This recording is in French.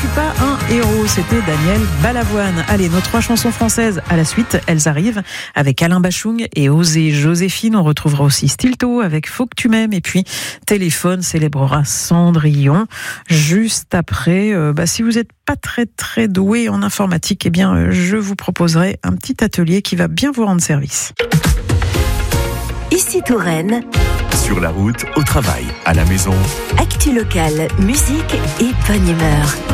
pas un héros, c'était Daniel Balavoine. Allez, nos 3 chansons françaises à la suite, elles arrivent avec Alain Bachung et Osée Joséphine. On retrouvera aussi Stilto avec Faut que tu m'aimes, et puis Téléphone célébrera Cendrillon. Juste après, si vous n'êtes pas très doué en informatique, eh bien, je vous proposerai un petit atelier qui va bien vous rendre service. Ici Touraine. Sur la route, au travail, à la maison. Actu locale, musique et bonne humeur.